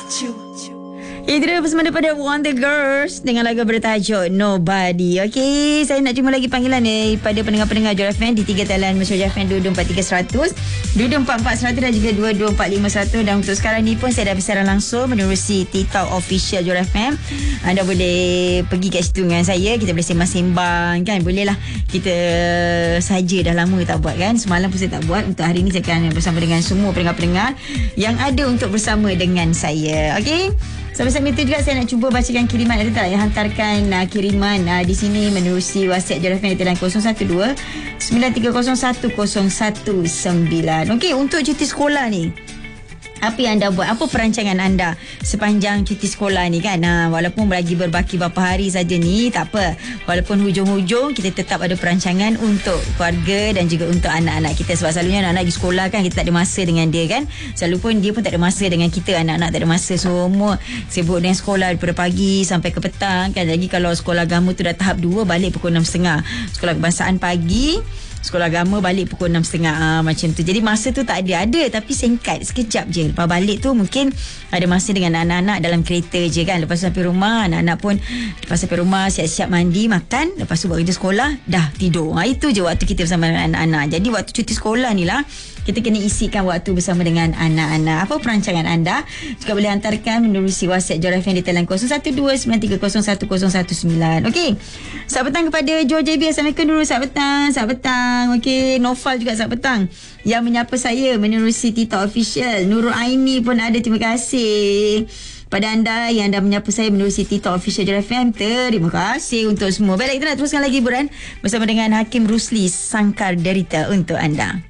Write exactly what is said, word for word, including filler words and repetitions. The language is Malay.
Itu dia bersama daripada Wonder Girls dengan lagu bertajuk Nobody. Okey, saya nak terima lagi panggilan ni pada pendengar-pendengar Jora F M di tiga talian mesra Jora F M dua dua empat tiga seratus, dua dua empat empat seratus dan juga dua dua empat lima satu. Dan untuk sekarang ni pun saya dah bersiaran langsung menerusi TikTok official Jora F M. Anda boleh pergi kat situ dengan saya, kita boleh sembang-sembang kan. Boleh lah, kita saja dah lama tak buat kan. Semalam pun saya tak buat. Untuk hari ni saya akan bersama dengan semua pendengar-pendengar yang ada untuk bersama dengan saya. Okey, sampai-sampai itu juga saya nak cuba bacakan kiriman. Ada tak yang hantarkan uh, kiriman uh, di sini menerusi WhatsApp Jora F M di talian kosong satu dua sembilan tiga kosong satu kosong satu sembilan. Okey, untuk cuti sekolah ni, apa yang anda buat? Apa perancangan anda sepanjang cuti sekolah ni kan? Ha, walaupun lagi berbaki beberapa hari saja ni, tak apa. Walaupun hujung-hujung, kita tetap ada perancangan untuk keluarga dan juga untuk anak-anak kita. Sebab selalunya anak-anak pergi sekolah kan, kita tak ada masa dengan dia kan. Selalu pun dia pun tak ada masa dengan kita. Anak-anak tak ada masa. Semua sibuk dengan sekolah daripada pagi sampai ke petang kan. Lagi kalau sekolah agama tu dah tahap dua, balik pukul enam tiga puluh. Sekolah kebangsaan pagi, sekolah agama balik pukul enam tiga puluh. ah, Macam tu. Jadi masa tu tak ada. Ada tapi singkat, sekejap je. Lepas balik tu mungkin ada masa dengan anak-anak dalam kereta je kan. Lepas tu sampai rumah, anak-anak pun lepas sampai rumah siap-siap mandi, makan, lepas tu buat kerja sekolah, dah tidur. ha, Itu je waktu kita bersama dengan anak-anak. Jadi waktu cuti sekolah ni lah, kita kena isikan waktu bersama dengan anak-anak. Apa perancangan anda? Juga boleh hantarkan menerusi WhatsApp Jora F M di talian kosong satu dua sembilan tiga kosong satu kosong satu sembilan. Okey, selamat petang kepada Joe J B. Assalamualaikum dulu. Selamat petang. Selamat petang. Okey, Nofal juga selamat petang yang menyapa saya menerusi TikTok official. Nurul Aini pun ada. Terima kasih pada anda yang dah menyapa saya menerusi TikTok official Jora F M. Terima kasih untuk semua. Baiklah, kita nak teruskan lagi hiburan bersama dengan Hakim Rusli, Sangkar Derita untuk anda.